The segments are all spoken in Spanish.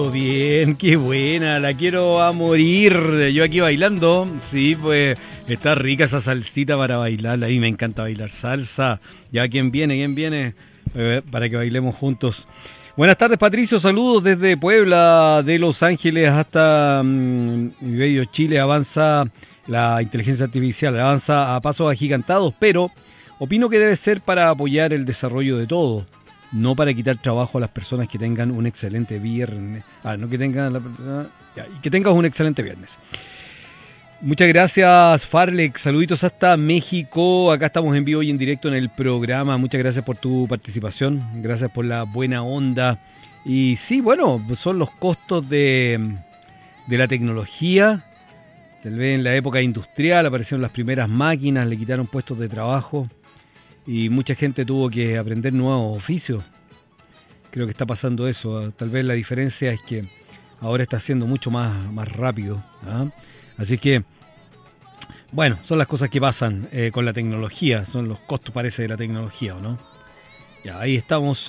Bien, qué buena, la quiero a morir. Yo aquí bailando, sí, pues está rica esa salsita para bailar. A mí me encanta bailar salsa. Ya, ¿quién viene? ¿Quién viene? Para que bailemos juntos. Buenas tardes, Patricio, saludos desde Puebla, de Los Ángeles hasta mi bello Chile. Avanza la inteligencia artificial, avanza a pasos agigantados, pero opino que debe ser para apoyar el desarrollo de todo. No para quitar trabajo a las personas que tengan un excelente viernes. No que tengan y que tengas un excelente viernes. Muchas gracias, Farlex. Saluditos hasta México. Acá estamos en vivo y en directo en el programa. Muchas gracias por tu participación. Gracias por la buena onda. Y sí, bueno, son los costos de la tecnología. Tal vez en la época industrial aparecieron las primeras máquinas, le quitaron puestos de trabajo. Y mucha gente tuvo que aprender nuevos oficios. Creo que está pasando eso. Tal vez la diferencia es que ahora está siendo mucho más rápido. Así que, bueno, son las cosas que pasan con la tecnología. Son los costos, parece, de la tecnología, ¿o no? Ya, ahí estamos.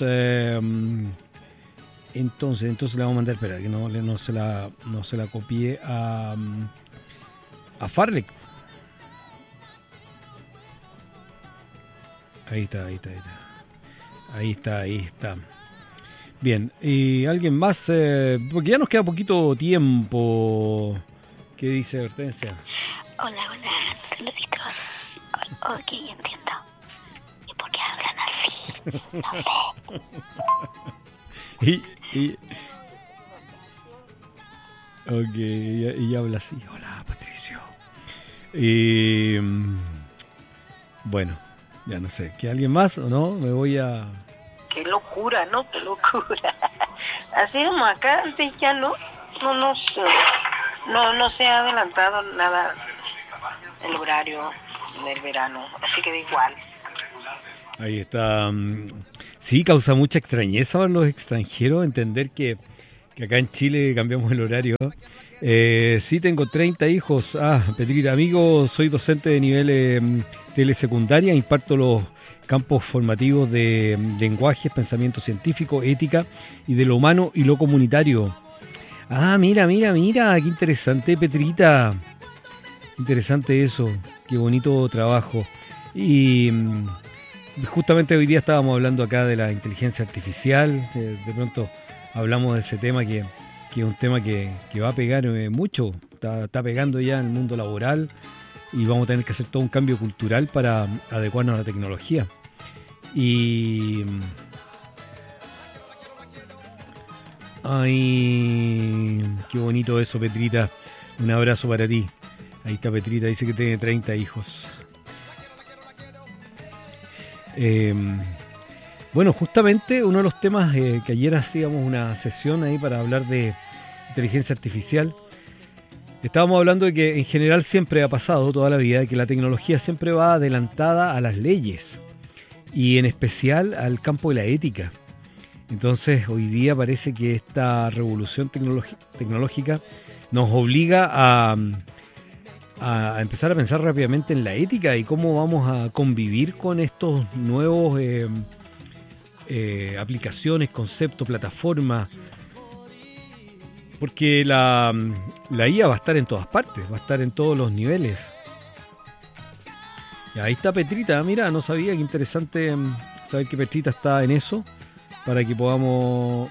Entonces le vamos a mandar, espera, que no se la copié a Farley. Ahí está. Bien, ¿y alguien más? Porque ya nos queda poquito tiempo. ¿Qué dice Hortensia? Hola, saluditos. Ok, entiendo. ¿Y por qué hablan así? No sé. Ok, ella habla así. Hola, Patricio. Bueno. Ya no sé, ¿que alguien más o no? Me voy a... Qué locura, ¿no? Qué locura. Así como acá antes ya no se ha adelantado nada el horario del verano, así que da igual. Ahí está. Sí, causa mucha extrañeza para los extranjeros entender que acá en Chile cambiamos el horario. Sí, tengo 30 hijos. Petrita, amigo, soy docente de nivel telesecundaria, imparto los campos formativos de lenguajes, pensamiento científico, ética y de lo humano y lo comunitario. Mira, qué interesante, Petrita. Interesante eso, qué bonito trabajo. Y justamente hoy día estábamos hablando acá de la inteligencia artificial, de pronto hablamos de ese tema que es un tema que va a pegar mucho, está pegando ya en el mundo laboral y vamos a tener que hacer todo un cambio cultural para adecuarnos a la tecnología. Y... ¡ay! ¡Qué bonito eso, Petrita! Un abrazo para ti. Ahí está Petrita, dice que tiene 30 hijos. Bueno, justamente uno de los temas que ayer hacíamos una sesión ahí para hablar de inteligencia artificial, estábamos hablando de que en general siempre ha pasado toda la vida que la tecnología siempre va adelantada a las leyes y en especial al campo de la ética. Entonces hoy día parece que esta revolución tecnológica nos obliga a empezar a pensar rápidamente en la ética y cómo vamos a convivir con estos nuevos aplicaciones, conceptos, plataformas, porque la IA va a estar en todas partes, va a estar en todos los niveles. Y ahí está Petrita, mira, no sabía, qué interesante saber que Petrita está en eso, para que podamos